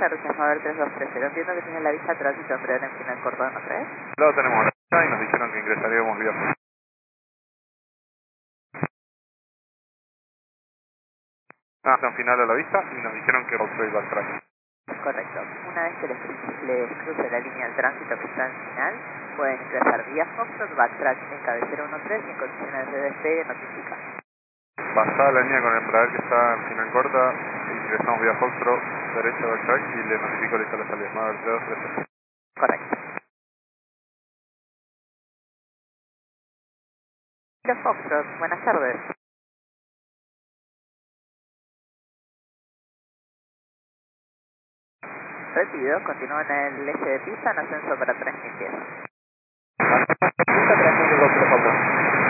tardes, llamado 3230. Entiendo que tiene la vista tránsito en breve en final cordón, ¿no crees? Lo tenemos ahora y nos dijeron que ingresaríamos vía Foxtrot. En final a la vista y nos dijeron que Foxtrot iba atrás. Correcto. Una vez que les cruce la línea del tránsito que está en final, pueden ingresar vía Foxtrot, backtrack en cabecera 13 y en condiciones de despegue notifica. Pasada la línea con el radar que está en final corta, ingresamos vía Foxtrot, derecha backtrack y le notifico lista la salida. Llamado 3230. Correcto. Los Foxtrot, buenas tardes. Recibido, continúa en el eje de pista en ascenso para 3000 pies. Pista 3000 de Foxtrot.